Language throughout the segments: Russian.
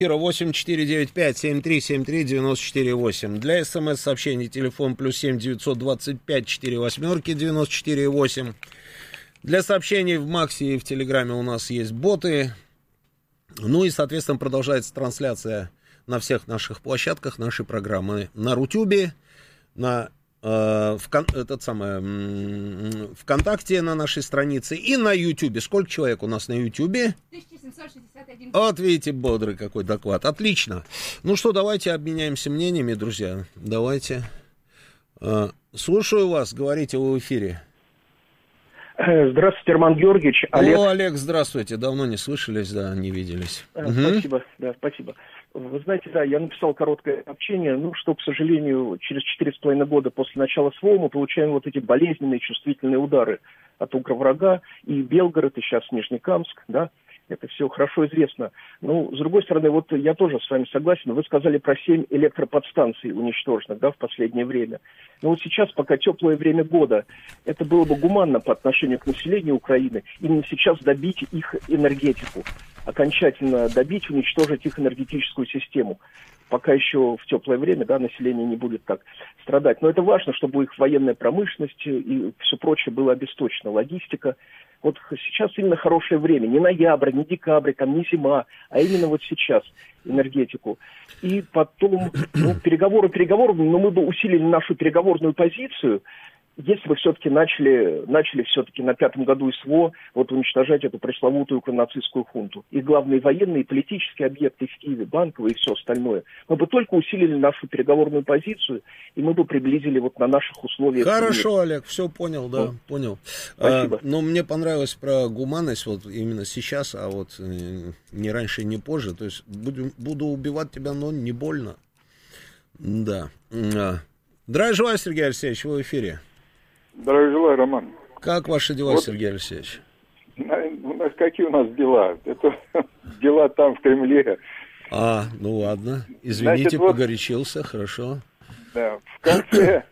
8-495-7373-94-8. Для смс-сообщений телефон +7 925 4 восьмерки 94-8. Для сообщений в Максе и в Телеграме у нас есть боты. Ну и, соответственно, продолжается трансляция на всех наших площадках нашей программы. На Рутюбе, на ВКонтакте на нашей странице и на Ютубе. Сколько человек у нас на Ютубе? 1761. Вот видите, бодрый какой доклад. Отлично. Ну что, давайте обменяемся мнениями, друзья. Давайте. Слушаю вас, говорите вы в эфире. Здравствуйте, Роман Георгиевич. Олег. О, Олег, здравствуйте. Давно не слышались, да, не виделись. Спасибо, да, спасибо. Вы знаете, да, я написал короткое сообщение, что, к сожалению, через 4,5 года после начала СВО мы получаем вот эти болезненные, чувствительные удары от укроврага, и Белгород, и сейчас Нижнекамск, да, это все хорошо известно. С другой стороны, вот я тоже с вами согласен, вы сказали про 7 электроподстанций уничтоженных, да, в последнее время. Но вот сейчас, пока теплое время года, это было бы гуманно по отношению к населению Украины, именно сейчас добить их энергетику, окончательно добить, уничтожить их энергетическую систему. Пока еще в теплое время, да, население не будет так страдать. Но это важно, чтобы их военная промышленность и все прочее было обесточено, логистика. Вот сейчас именно хорошее время, не ноябрь, не декабрь, не зима, а именно вот сейчас энергетику. И потом, переговоры переговорами, но мы бы усилили нашу переговорную позицию, если бы все-таки начали все-таки на 5-м году СВО уничтожать эту пресловутую нацистскую хунту. И главные военные и политические объекты в Киеве, банковые и все остальное. Мы бы только усилили нашу переговорную позицию, и мы бы приблизили на наших условиях. Хорошо, Олег, все понял, да, понял. Спасибо. Но мне понравилось про гуманность именно сейчас, а не раньше, не позже. То есть буду убивать тебя, но не больно. Да. Здравия желаю, Сергей Алексеевич, вы в эфире. Здравия желаю, Роман. Как ваши дела, Сергей Алексеевич? Какие у нас дела? Это дела там, в Кремле. Ладно. Извините, погорячился, хорошо. Да, в конце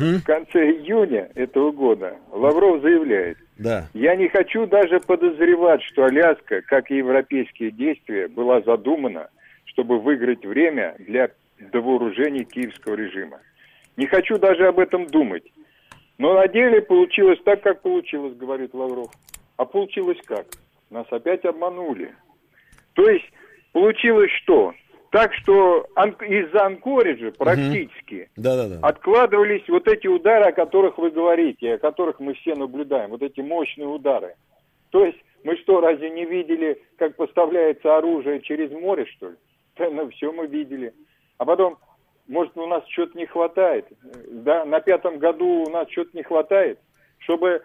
июня этого года Лавров заявляет, да. Я не хочу даже подозревать, что Аляска, как и европейские действия, была задумана, чтобы выиграть время для довооружения киевского режима. Не хочу даже об этом думать. Но на деле получилось так, как получилось, говорит Лавров. А получилось как? Нас опять обманули. То есть получилось что? Так что из-за Анкориджа практически откладывались вот эти удары, о которых вы говорите, о которых мы все наблюдаем, вот эти мощные удары. То есть мы что, разве не видели, как поставляется оружие через море, что ли? Да, все мы видели. А потом... Может, у нас что-то не хватает, да, на 5-м году у нас что-то не хватает, чтобы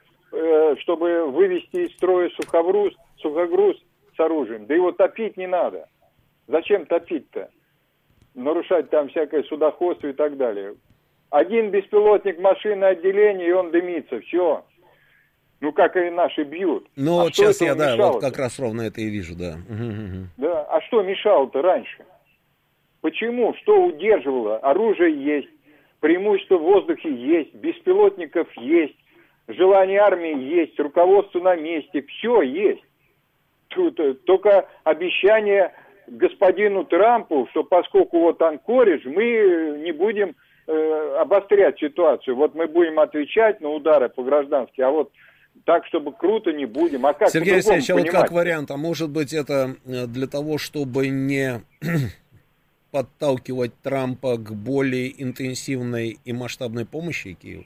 вывести из строя сухогруз с оружием, да его топить не надо. Зачем топить-то? Нарушать там всякое судоходство и так далее. Один беспилотник машинное отделение, и он дымится, все. Как и наши бьют. Сейчас я, как раз ровно это и вижу, да. Да, а что мешало-то раньше? Почему? Что удерживало? Оружие есть, преимущество в воздухе есть, беспилотников есть, желание армии есть, руководство на месте, все есть. Тут только обещание господину Трампу, что поскольку Анкоридж, мы не будем обострять ситуацию. Мы будем отвечать на удары по граждански, а так, чтобы круто не будем. А как Сергей Алексеевич, как вариант, может быть это для того, чтобы не... подталкивать Трампа к более интенсивной и масштабной помощи Киеву?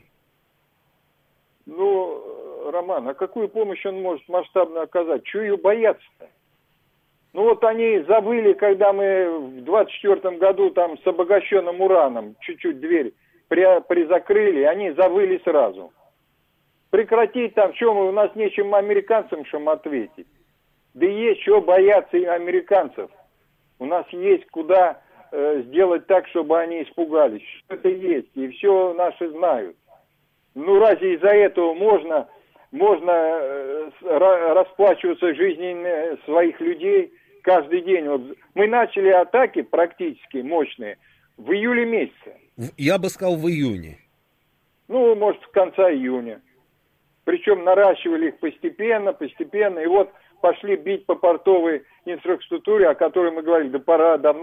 Роман, а какую помощь он может масштабно оказать? Чего ее бояться-то? Они завыли, когда мы в 24-м году там с обогащенным ураном чуть-чуть дверь призакрыли, они завыли сразу. Прекратить там, у нас нечем американцам ответить. Да есть чего бояться и американцев. У нас есть куда сделать так, чтобы они испугались. Что это есть, и все наши знают. Разве из-за этого можно расплачиваться жизнями своих людей каждый день? Мы начали атаки практически мощные в июле месяце. Я бы сказал, в июне. Может, с конца июня. Причем наращивали их постепенно, и пошли бить по портовой инфраструктуре, о которой мы говорили, да пора давно